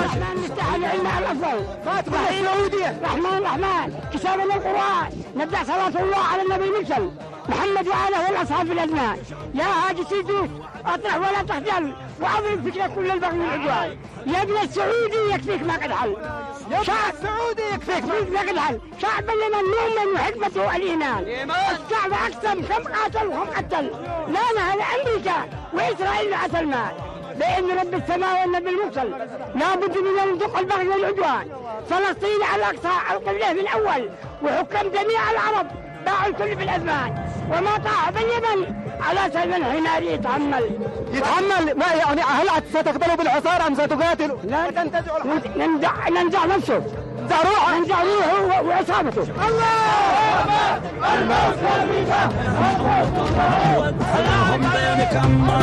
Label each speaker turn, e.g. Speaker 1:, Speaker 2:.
Speaker 1: الرحمن نستحي علمنا على الأفضل. فاتحة السعودية. الرحمن كتابنا القرآن. نبدأ صلاة الله على النبي المرسل محمد وآله والأصحاب في الأزمان. يا هاجس سيدوس أطرح ولا تخجل وأضرب فكرة كل البغي والعدوان. يا ابن السعودي يكفيك ما قد حل. شعب السعودي يكفيك ما قد حل. شعب لمن نؤمن وحكمته الإيمان. الشعب أقسم كم قاتل وهم قتل. لا نهى أمريكا وإسرائيل مع سلمان. بإذن رب السماء والنبي المرسل لابد من أن ندق البغي والعدوان. فلسطين على أقصى القبلة في الأول وحكم جميع العرب باعوا الكل في الأزمان. وما طاح باليمن على سلم الحمار يتحمل
Speaker 2: ما يعني هل ستقبلوا بالحصار أم ستقاتلوا؟
Speaker 1: لا ننزع نفسه ننزع روحه وعصابته. الله